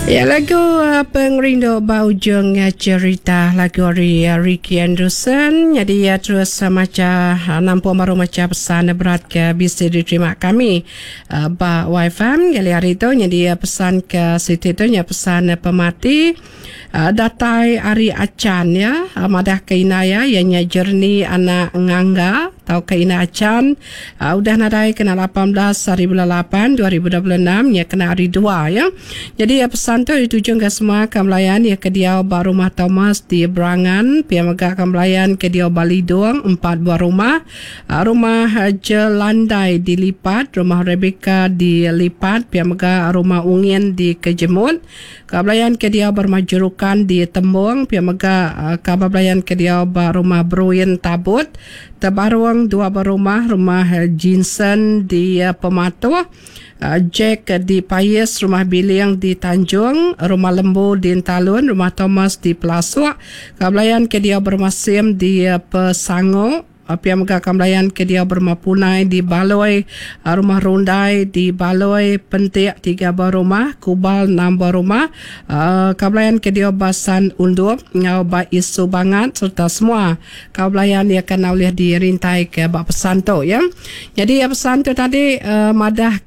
Ya, lagu pengrindu baujung cerita lagu Ricky Anderson. Jadi terus macam nampak baru macam pesan berat ke bisa diterima kami ba YFM kali hari itu. Jadi pesan ke situ itu pesan pemati datai Ari Acan ya madah kainaya ianya jernih anak ngangga atau kaina acan udah nadai kena 18 hari bulan 8 2026 ya kena hari 2 ya. Jadi pesan tu dituju ke semua kamlayan ya ke dia Rumah Thomas di Berangan pia megah kamlayan ke dia Balidong 4 buah rumah Jelandai dilipat, rumah Rebecca dilipat, pia megah rumah Ungin di Kejemut, kamlayan ke dia Bermajurukan di Tembung, pia megah kamlayan ke dia rumah Bruin Tabut, Tebaruang 2 rumah Jinsen di Pematuh, Jack di Payes, rumah Biliang di Tanjung, rumah Lembu di Talun, rumah Thomas di Pelasuk, kamlayan ke dia Bermasim di Pesango, pia megah kamlayan ke dia Bermapunai di Baloi, rumah Rundai di Baloi, Pentik 3 rumah, Kubal 6 rumah, kamlayan ke dia Basan Undup, ngau ba isu bangat serta semua kamlayan yang akan oleh dirintai ke bak pesan tu ya. Jadi pesan tu tadi madah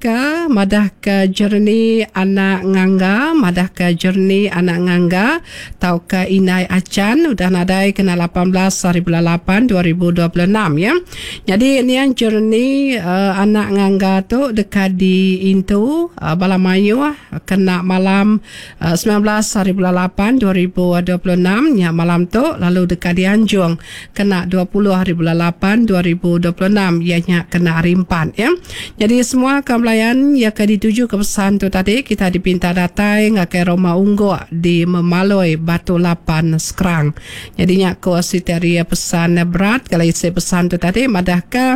ke jernih anak ngangga, madah ke jernih anak ngangga tau ke Inai Acan udah nadai kena 18 hari bulan 8 2026 ya. Jadi ini yang jernih anak ngangga tu dekat di Intu Balamayu kena malam 19 hari bulan 8 2026 ya malam tu, lalu dekat di Anjung kena 20 hari bulan 8 2026 ianya kena hari 4 ya. Jadi semua kamlayan yang akan dituju ke pesan tu tadi kita dipinta datai ngakai rumah Unggu di Memaloi Batu Lapan Sekerang. Jadinya kuasiteria pesan berat kalau isi pesan tu tadi madahkah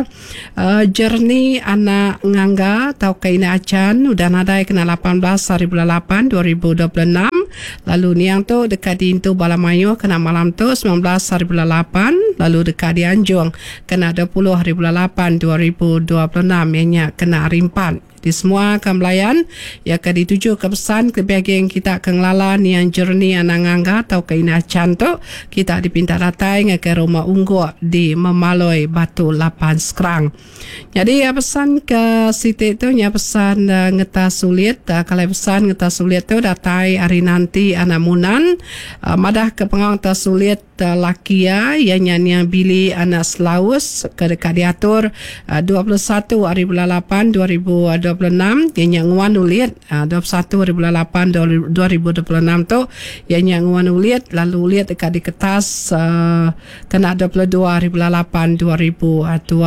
jernih anak ngangga atau kaina acan udah nadai kena 18 hari bulan 8 2026, lalu niang tu dekat di Intu Balamayu kena malam tu 19 hari bulan 8, lalu dekat di Anjung kena 20 hari bulan 8 2026 ianya kena hari 4. Di semua kamlayan yang akan dituju ke pesan ke bahagian kita kenglalan yang jernih anak ngangga atau kaina cantuk kita dipinta datai ke rumah Unggu di Memaloi Batu Lapan Sekerang. Jadi pesan ke situ itu pesan ngeta sulit, kalau pesan ngeta sulit tu datai hari nanti anak munan madah ke pengawang ngeta sulit laki ya ianya bili anak Selaus ke dekat diatur 21 hari bulan 8 2026 ianya nguan ulit 21 hari bulan 8 2026 tu ianya nguan ulit, lalu ulit dekat di kertas kena 22 hari bulan 8 2026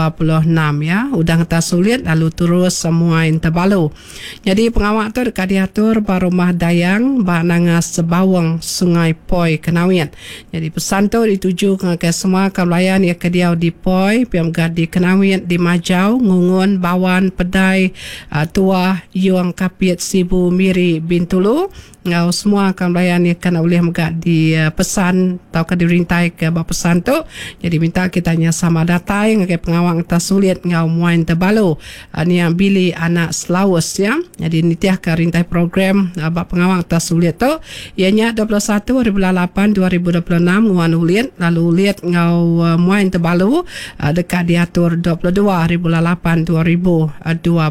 ya udah ngeta sulit, lalu terus semua yang terbalu. Jadi pengawak tu dekat diatur Rumah Dayang Banangas Sebawang Sungai Poi Kenawit. Jadi pesan tu dituju ke semua kamlayan yang ke dia di Poi, piamgad di Kenawit, di Majau, Ngungun, Bawan, Pedai, Tua, Yuang Kapit, Sibu, Miri, Bintulu. Ngau semua kamlayan yang kena boleh megak di pesan atau ke dirintai ke pesan tu. Jadi minta kitanya sama datai ngakai pengawang atas sulit ngau muain terbalu ni yang bili anak Selaus ya. Jadi nitiah ke rintai program bak pengawang atas sulit tu ianya 21 hari bulan 8 2026 nguan ulit, lalu ulit ngau muain terbalu dekat diatur 22 hari bulan 8 2026.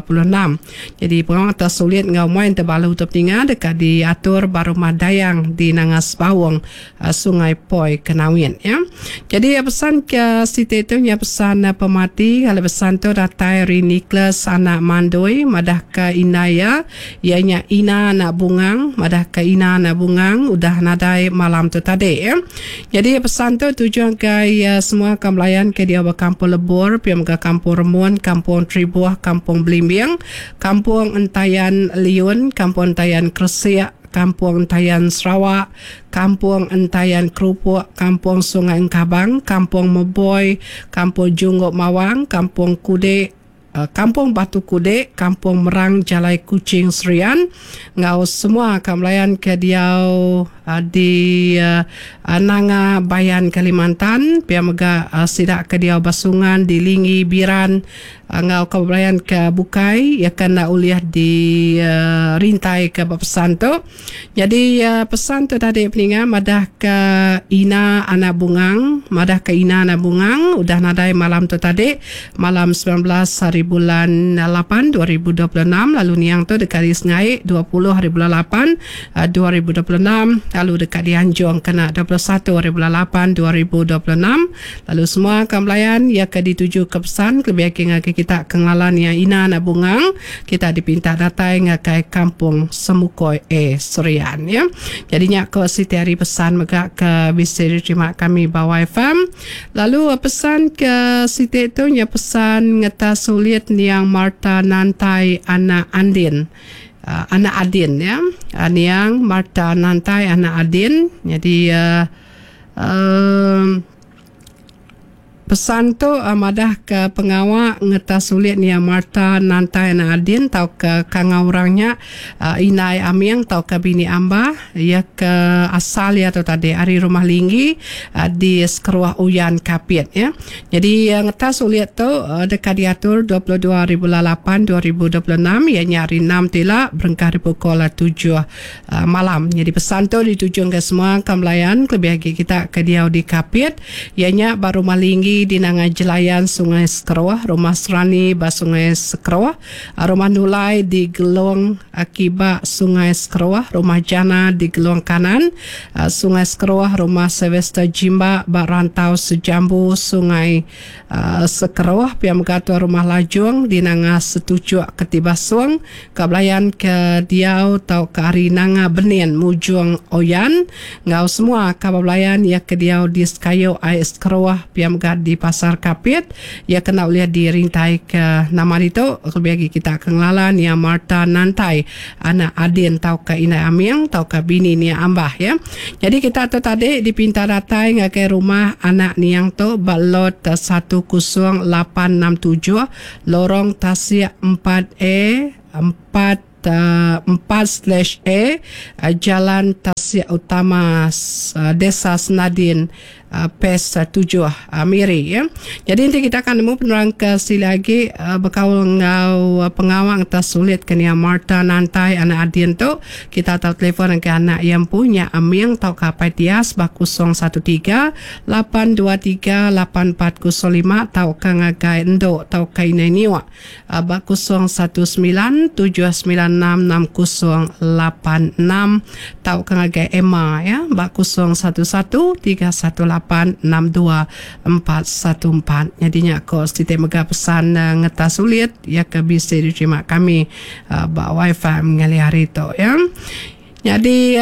Jadi pengawang atas sulit ngau muain terbalu tu tinggal dekat diatur Rumah Dayang di Nangas Bawang Sungai Poi Kenawin ya. Jadi pesan ke situ itu pesan pemati kalau pesan tu datai Ri Nicholas anak Mandoi madah ke Inaya ianya Ina anak Bungang madah ke Ina anak Bungang udah nadai malam tu tadi ya. Jadi pesan tu tujuan ke semua kamlayan ke dia berkampung Lebur, piam ke kampung Remun, kampung Tribuah, kampung Blimbing, kampung Entayan Liun, kampung Entayan Kresiak, kampung Entayan Sarawak, kampung Entayan Kerupuk, kampung Sungai Engkabang, kampung Meboy, kampung Jungguk Mawang, kampung Kudek, Kampung Batu Kudek, Kampung Merang Jalai Kuching Serian, ngau semua kamlayan ke diau di Nanga Bayan Kalimantan, pia mega sidak ke diau Basungan di Lingi Biran, ngau kamlayan ke Bukai, ya kena uliah di Rintai ke pesan tu. Jadi pesan tu tadi peningan madah ke Ina Anak Bungang, madah ke Ina Anak Bungang, udah nadai malam tu tadi, malam 19 hari bulan 8 2026, lalu niang tu dekat di Sengai 20 hari bulan 8 2026, lalu dekat di Anjong kena 21 hari bulan 8 2026, lalu semua kamlayan ya ke dituju ke pesan lebih ke kita kengalan yang Ina Anak Bungang, kita dipinta datai ngakai Kampung Semukoi Serian ya. Jadinya ke setiap pesan mega ke bisa diterima kami Bawah FM. Lalu pesan ke siti itu ya pesan ngeta sulit yang Marta Nantai Anak Andin. Anak Adin ya. Yang Marta Nantai Anak Adin. Jadi pesan tu madah ke pengawal ngeta sulit ni Marta Nantai Anak Adin tau ke kangau orangnya Inai Amiang tau ke bini Amba ya ke asal ya tu tadi hari rumah Linggi di Sekeruah Uyan Kapit ya. Jadi ngeta sulit tu dekat diatur 22 hari bulan 8 2026 ya nyari 6 tila berengkah di pukul 7 malam. Jadi pesan tu dituju ke semua kamlayan lebih lagi kita ke diau di Kapit ianya baru rumah Linggi di Nanga Jelayan Sungai Sekeruah, Rumah Serani Sungai Sekeruah, Rumah Nulai di Gelong Akibat Sungai Sekeruah, Rumah Jana di Gelong Kanan Sungai Sekeruah, Rumah Sylvester Jimba Rantau Sejambu Sungai Sekeruah, Piam Gatua Rumah Lajung di Nanga Setujuk Ketibasuang, Kablayan ke Diau tau ke Ari Nanga Benin Mujung Oyan, ngau semua kablayan ya ke Diau di Sekayo Ais Sekeruah, Piam Gad di Pasar Kapit ya kena lihat di Rintai ke nama itu lebih lagi kita kenglalan ya Marta Nantai Anak Adin tau ke Ina Amiang tau ke bini ni Ambah ya. Jadi kita tu tadi dipinta datai ngakai rumah anak niang tu balot 10867 lorong Tasik 4A 4/A Jalan Tasik Utama Desa Senadin PES 7 Miri ya. Jadi nanti kita akan nemu penerang ke sila lagi berkaul ngau pengawang atas sulit kena Marta Nantai Anak Adin tu kita tahu telefon ke anak yang punya Amiang tau kapai tias bak 013 823 8405 tau ke ngagai endo tau ke inai niwa bak 019 796 6086 tau ke ngagai Emma ya bak 011 318 62414. Jadinya kos kita mega pesan ngeta sulit ya ke bisa diterima kami Bawah FM ngali hari itu ya. Jadi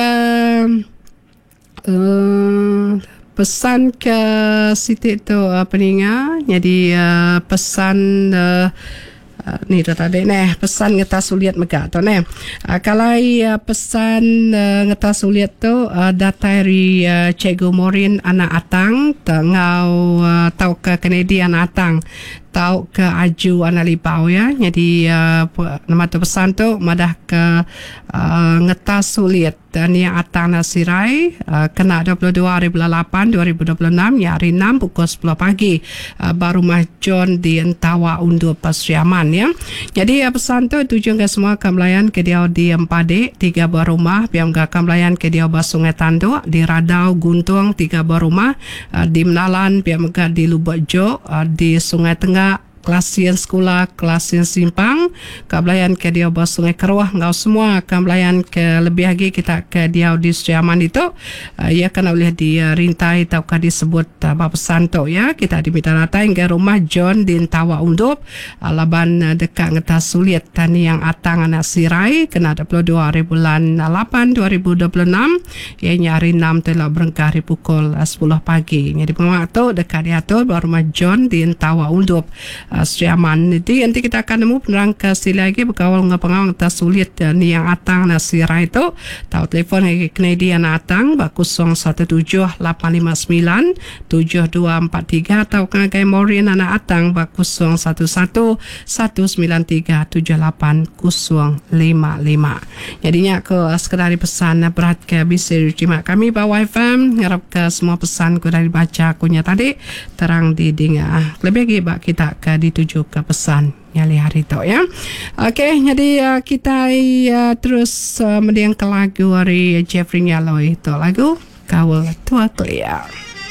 pesan ke situ tu peninga. Jadi pesan ni tu tadi pesan ngeta sulit mega tu kalau pesan ngeta sulit tu datari Cikgu Morin Anak Atang tengau tau ke Kennedy Anak Atang tau ke Aju Anak Lipau ya. Jadi nama tu pesan tu madah ke ngeta sulit dan yang Atang Nasirai kena 22 hari bulan 8 2026 ya hari 6 pukul 10 pagi baru John di Entawa Undur Pasriaman ya. Jadi pesan tu tujuan ke semua kamlayan ke dia di Empade 3 buah rumah piam ke kamlayan ke dia Sungai Tanduk di Radau Guntung 3 buah rumah di Menalan piam ke di Lubuk Jo di Sungai Tengah Kelasian Sekolah, Kelasian Simpang, kablayan ke dia Sungai Keruah, ngau semua kablayan ke lebih lagi kita ke dia di Setiaman itu, ia kena boleh di Rintai tau ka disebut bapa santo ya. Kita diminta datang ke rumah John di Tawa Undup, laban dekat ngetas sulit tani yang Atang Anak Sirai, kena 22 hari bulan 8 2026, ia nyari 6 telah berengkah hari pukul 10 pagi. Jadi pengamak tu dekat dia tu rumah John di Tawa Undup. Sri Aman. Nanti kita akan nemu penerang kasih lagi berkawal dengan pengawal kita sulit ni yang atang na sira itu. Tahu telefon lagi Canadian atang ba 0178597243 atau kangai Morin anak atang ba 0119378055. Jadinya aku sekadar pesan berat ke bisa terima kami bawa FM ngarap ke semua pesan ku dari baca kunya tadi terang didengar lebih lagi bak kita ke dituju ke pesan nyali hari tu ya. Okey, jadi kita terus mendiang ke lagu dari Jeffrey Yaloy tu lagu Kawal Tua Clear.